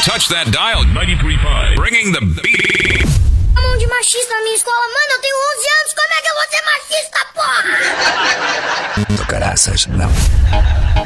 touch that dial. 93.5. Bringing the beat. Chamam de machista na minha escola. Mano, eu tenho 11 anos. Como é que eu vou ser machista, porra? Do caraças, não.